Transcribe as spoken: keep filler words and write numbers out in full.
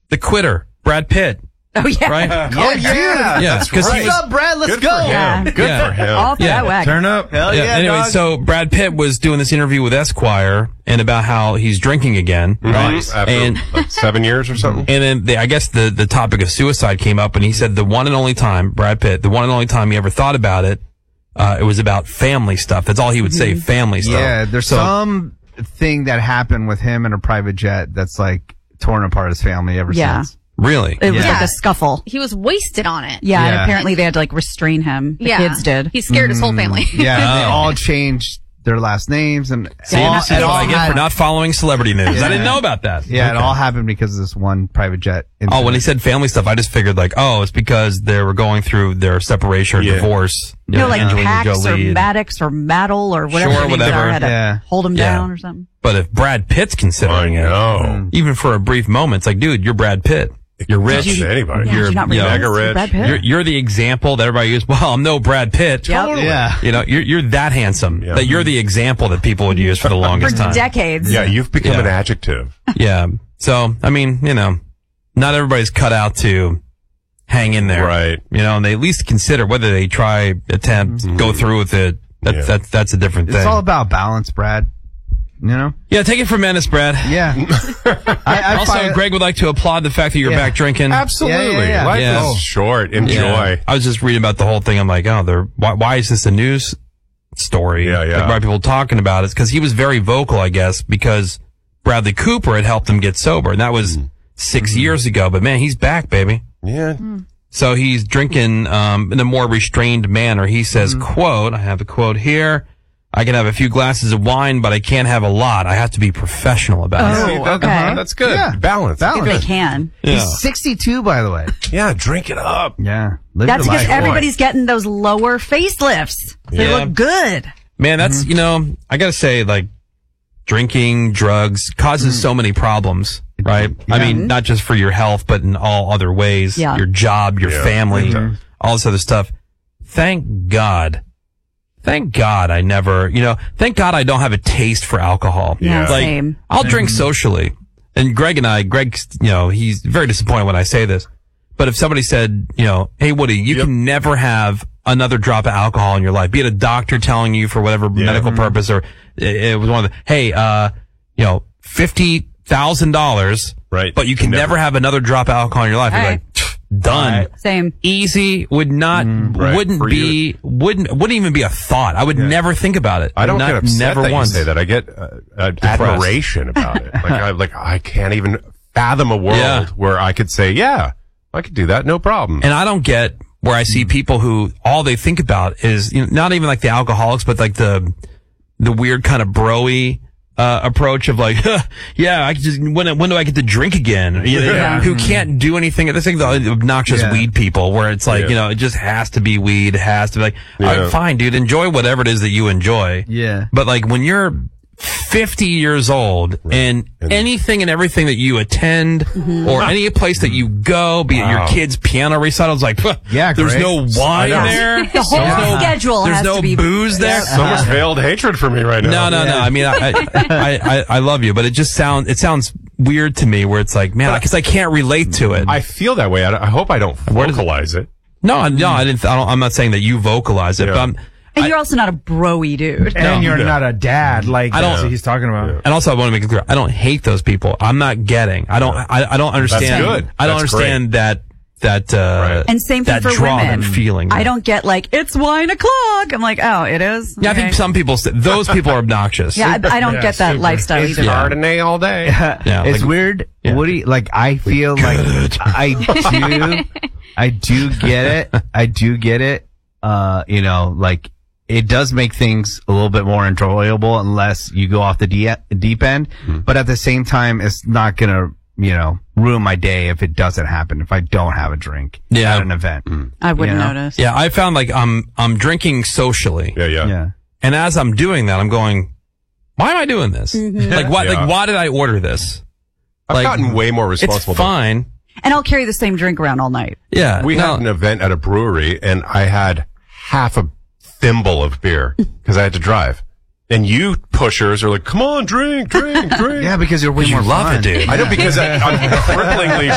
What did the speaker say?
The Quitter, Brad Pitt. Oh, yeah. Right? Uh, Oh, yeah, yeah. Yeah, that's 'cause he right. was- What's up, Brad? Let's Good go. for him. Yeah. Good Yeah. for him. Off Yeah. that whack. Turn up. Hell yeah, Yeah, anyway, dog. so Brad Pitt was doing this interview with Esquire and about how he's drinking again. Nice. After And- like seven years or something. And then they, I guess the, the topic of suicide came up, and he said the one and only time, Brad Pitt, the one and only time he ever thought about it, uh, it was about family stuff. That's all he would say, family stuff. Yeah, there's So- some thing that happened with him in a private jet that's like torn apart his family ever Yeah. since. Really? It was Yeah. like a scuffle. He was wasted on it. Yeah, Yeah. and apparently they had to like restrain him. The Yeah. kids did. He scared his whole family. Yeah, they Oh. all changed their last names and See, all, this is it what all I get had- for not following celebrity news. Yeah. I didn't know about that. Yeah, it Okay. all happened because of this one private jet. Oh, incident. when he said family stuff, I just figured like, oh, it's because they were going through their separation or Yeah. divorce. You know, like Angelina Pax or Jolie. Maddox or Maddle or whatever Sure, their names whatever. are, had to Yeah. hold him Yeah. down or something. But if Brad Pitt's I considering it, know. even for a brief moment, it's like, dude, you're Brad Pitt. You're rich. Did you- anybody. Yeah, You're did you not you know, realize mega it's rich. Brad Pitt? You're, you're the example that everybody uses. Well, I'm no Brad Pitt. Yep. Yeah. You know, you're you're that handsome Yeah. that you're the example that people would use for the longest For time. decades. Yeah, you've become Yeah. an adjective. Yeah. So, I mean, you know, not everybody's cut out to hang in there. Right. You know, and they at least consider whether they try, attempt, go through with it. That's, Yeah. that's, that's a different It's thing. all about balance, Brad. You know? yeah, take it from Menace, Brad. Yeah. I, I Also, find- Greg would like to applaud the fact that you're Yeah. back drinking. Absolutely. Yeah, yeah, yeah. Life Yeah. is short. Enjoy. Yeah. I was just reading about the whole thing. I'm like, oh, they're, why, why is this a news story? Yeah, yeah. Like, why are people talking about it? It's because he was very vocal, I guess, because Bradley Cooper had helped him get sober. And that was six years ago. But man, he's back, baby. Yeah. So he's drinking um, in a more restrained manner. He says, quote, I have the quote here. I can have a few glasses of wine, but I can't have a lot. I have to be professional about Oh, it. See, that- okay. uh-huh, That's good. Yeah. Balance. Balance. If they can. Yeah. He's sixty-two, by the way. Yeah, drink it up. Yeah. Live That's your because life. everybody's getting those lower facelifts. They Yeah. look good. Man, that's, you know, I gotta say, like, drinking, drugs causes so many problems, right? I mean, not just for your health, but in all other ways. Yeah. Your job, your Yeah. family, Mhm. all this other stuff. Thank God. Thank God I never, you know, thank God I don't have a taste for alcohol. Yeah, Like, same. I'll drink socially. And Greg and I, Greg, you know, he's very disappointed when I say this. But if somebody said, you know, hey, Woody, you Yep. can never have another drop of alcohol in your life, be it a doctor telling you for whatever Yeah. medical purpose, or it, it was one of the, hey, uh, you know, fifty thousand dollars, Right. but you can Never. never, have another drop of alcohol in your life. You're Right. like, "Pfft, done. Same. Easy would not, right. wouldn't For be, wouldn't, wouldn't even be a thought. I would never think about it. I don't Not, get upset never that once. you say that. I get uh, uh, admiration about it. Like I, like I can't even fathom a world Yeah. where I could say, yeah, I could do that, no problem. And I don't get where I see people who all they think about is, you know, not even like the alcoholics, but like the the weird kind of bro-y uh, approach of like, huh, yeah, I can just when when do I get to drink again? You know, Yeah. Who can't do anything. This thing, the obnoxious Yeah. weed people, where it's like, Yeah. you know, it just has to be weed, it has to be like, all Yeah. right, fine, dude, enjoy whatever it is that you enjoy. Yeah. But like when you're fifty years old and anything and everything that you attend or any place that you go, be it your Wow. kids' piano recitals, like, Yeah, there's great. no wine know. there. The whole There's no- schedule There's has no to be booze there. So much veiled hatred for me right now. No, no, no. I mean, I, I, I, I love you, but it just sounds, it sounds weird to me where it's like, man, because I can't relate to it. I feel that way. I, I hope I don't vocalize it. no, no, I didn't, I don't, I'm not saying that you vocalize it, Yeah. but I'm, And you're also not a bro-y dude. And you're No. not a dad like I don't- that's what he's talking about. and also I want to make it clear, I don't hate those people. I'm not getting, I don't, I, I don't understand, good. I don't That's understand that, that, uh, And same thing that for draw, women. that feeling. I don't get like, it's wine o'clock. I'm like, oh, it is? Yeah, I Okay. think some people, say, those people are obnoxious. Yeah, I, I don't get that lifestyle It's either. hard. Chardonnay all day. Yeah, It's like- weird. Yeah. Woody, like, I feel like I do, I do get it. I do get it. Uh, you know, like, it does make things a little bit more enjoyable unless you go off the de- deep end. But at the same time, it's not gonna, you know, ruin my day if it doesn't happen, if I don't have a drink Yeah. at an event. I wouldn't You know? notice. Yeah, I found like I'm, I'm drinking socially. Yeah, yeah. Yeah. And as I'm doing that, I'm going, why am I doing this? Like, why, Yeah. like, why did I order this? I've Like, gotten way more It's responsible. than- fine. And I'll carry the same drink around all night. Yeah. We no, had an event at a brewery, and I had half a thimble of beer because I had to drive. And you pushers are like, come on, drink, drink, drink. Yeah, because you're way you more love fun. it, dude. I know because I, I'm cripplingly